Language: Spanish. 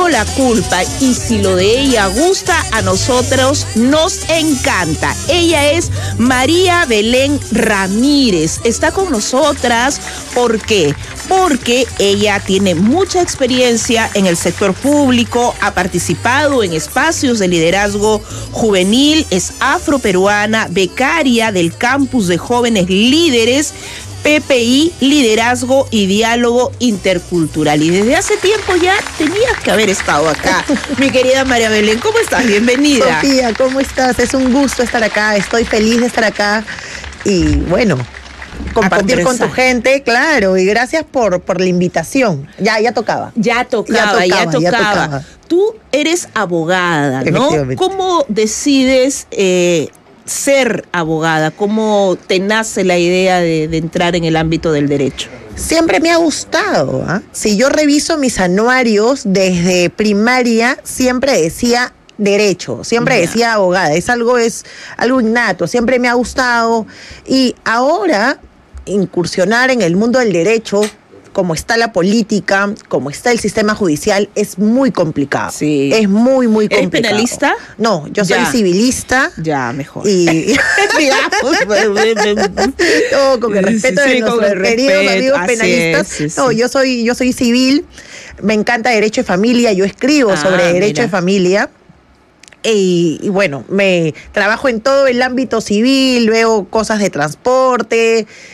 tengo la culpa y si lo de ella gusta, a nosotros nos encanta. Ella es María Belén Ramírez. Está con nosotras, ¿por qué? Porque ella tiene mucha experiencia en el sector público, ha participado en espacios de liderazgo juvenil, es afroperuana, becaria del Campus de Jóvenes Líderes, PPI, Liderazgo y Diálogo Intercultural. Y desde hace tiempo ya tenías que haber estado acá. Mi querida María Belén, ¿cómo estás? Bienvenida. Sofía, ¿cómo estás? Es un gusto estar acá, estoy feliz de estar acá y bueno, compartir con tu gente, claro, y gracias por la invitación. Ya tocaba. Ya tocaba. Tú eres abogada, ¿no? ¿Cómo decides ser abogada? ¿Cómo te nace la idea de entrar en el ámbito del derecho? Siempre me ha gustado, ¿eh? Si yo reviso mis anuarios desde primaria, siempre decía derecho, siempre decía abogada, es algo innato, siempre me ha gustado. Y ahora incursionar en el mundo del derecho, como está la política, como está el sistema judicial, es muy complicado. Sí. Es muy complicado. ¿Eres penalista? No, yo soy civilista. Ya, mejor. Y no, con el respeto de nuestros queridos amigos penalistas. No, yo soy civil, me encanta derecho de familia, yo escribo sobre derecho de familia. Y bueno, me trabajo en todo el ámbito civil, veo cosas de transporte